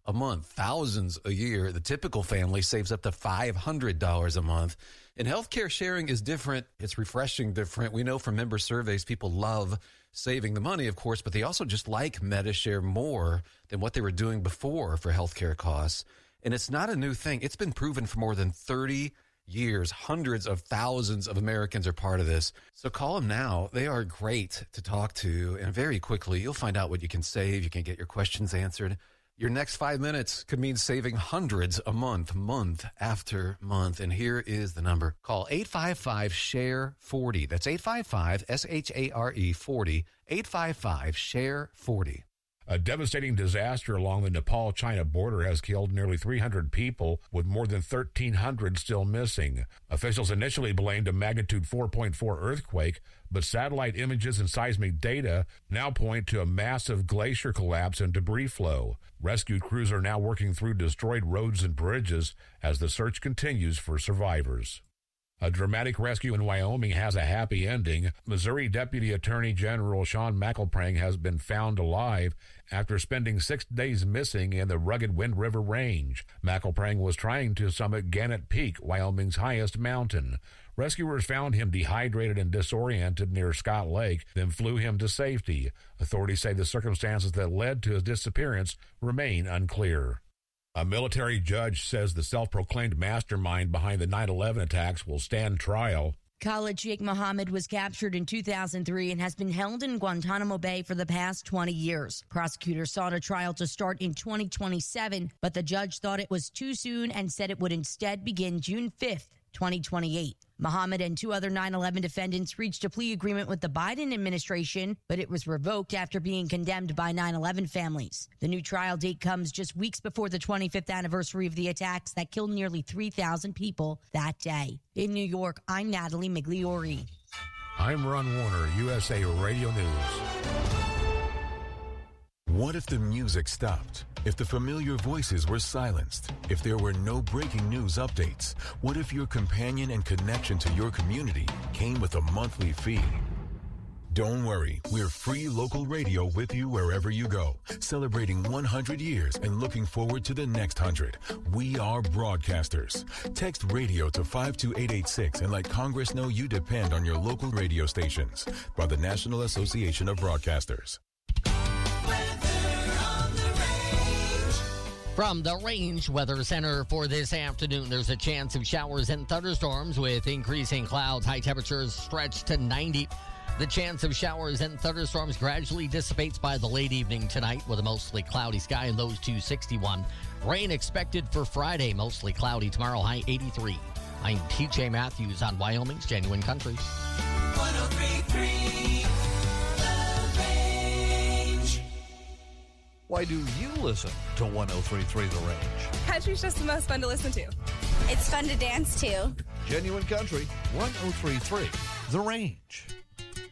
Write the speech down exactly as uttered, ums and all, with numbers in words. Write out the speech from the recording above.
a month, thousands a year. The typical family saves up to five hundred dollars a month. And healthcare sharing is different. It's refreshing different. We know from member surveys, people love saving the money, of course, but they also just like Medi-Share more than what they were doing before for healthcare costs. And it's not a new thing. It's been proven for more than thirty years. Hundreds of thousands of Americans are part of this. So call them now. They are great to talk to. And very quickly, you'll find out what you can save. You can get your questions answered. Your next five minutes could mean saving hundreds a month, month after month. And here is the number. Call eight five five, S H A R E, forty. That's eight five five, S H A R E, forty. eight five five, S H A R E, forty. A devastating disaster along the Nepal-China border has killed nearly three hundred people, with more than thirteen hundred still missing. Officials initially blamed a magnitude four point four earthquake, but satellite images and seismic data now point to a massive glacier collapse and debris flow. Rescue crews are now working through destroyed roads and bridges as the search continues for survivors. A dramatic rescue in Wyoming has a happy ending. Missouri Deputy Attorney General Sean McElprang has been found alive after spending six days missing in the rugged Wind River Range. McElprang was trying to summit Gannett Peak, Wyoming's highest mountain. Rescuers found him dehydrated and disoriented near Scott Lake, then flew him to safety. Authorities say the circumstances that led to his disappearance remain unclear. A military judge says the self-proclaimed mastermind behind the nine eleven attacks will stand trial. Khalid Sheikh Mohammed was captured in two thousand three and has been held in Guantanamo Bay for the past twenty years. Prosecutors sought a trial to start in twenty twenty-seven, but the judge thought it was too soon and said it would instead begin June fifth, twenty twenty-eight. Mohammed and two other nine eleven defendants reached a plea agreement with the Biden administration, but it was revoked after being condemned by nine eleven families. The new trial date comes just weeks before the twenty-fifth anniversary of the attacks that killed nearly three thousand people that day. In New York, I'm Natalie Migliori. I'm Ron Warner, U S A Radio News. What if the music stopped? If the familiar voices were silenced? If there were no breaking news updates? What if your companion and connection to your community came with a monthly fee? Don't worry, we're free local radio with you wherever you go, celebrating one hundred years and looking forward to the next one hundred. We are broadcasters. Text radio to five two eight eight six and let Congress know you depend on your local radio stations. By the National Association of Broadcasters. From the Range Weather Center for this afternoon, there's a chance of showers and thunderstorms with increasing clouds. High temperatures stretch to ninety. The chance of showers and thunderstorms gradually dissipates by the late evening tonight with a mostly cloudy sky and lows to sixty-one. Rain expected for Friday, mostly cloudy tomorrow, high eighty-three. I'm T J Matthews on Wyoming's Genuine Country. one oh three point three Why do you listen to one oh three point three The Range? Country's just the most fun to listen to. It's fun to dance to. Genuine Country, one oh three point three The Range.